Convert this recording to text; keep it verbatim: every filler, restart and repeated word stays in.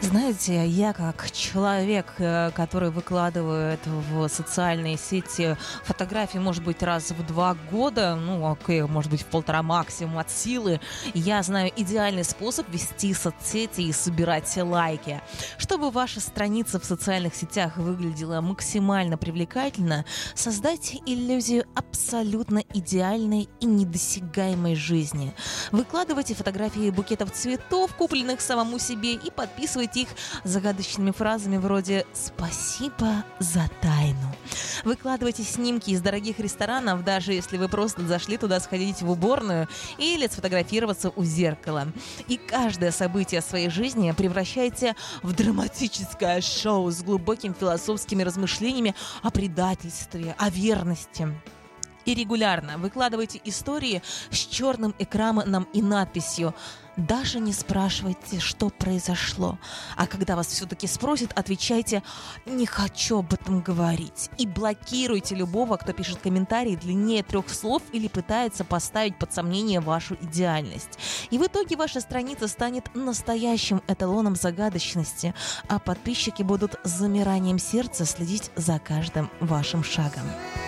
Знаете, я как человек, э, который выкладывает в социальные сети фотографии, может быть, раз в два года, ну, окей, может быть, в полтора максимум от силы, я знаю идеальный способ вести соцсети и собирать лайки. Чтобы ваша страница в социальных сетях выглядела максимально привлекательно, создайте иллюзию абсолютно идеальной и недосягаемой жизни. Выкладывайте фотографии букетов цветов, купленных самому себе, и подписывайте их загадочными фразами вроде «Спасибо за тайну». Выкладывайте снимки из дорогих ресторанов, даже если вы просто зашли туда сходить в уборную или сфотографироваться у зеркала. И каждое событие своей жизни превращайте в драматическое шоу с глубокими философскими размышлениями о предательстве, о верности. И регулярно выкладывайте истории с черным экраном и надписью «Даже не спрашивайте, что произошло». А когда вас все-таки спросят, отвечайте «Не хочу об этом говорить». И блокируйте любого, кто пишет комментарии длиннее трех слов или пытается поставить под сомнение вашу идеальность. И в итоге ваша страница станет настоящим эталоном загадочности, а подписчики будут с замиранием сердца следить за каждым вашим шагом.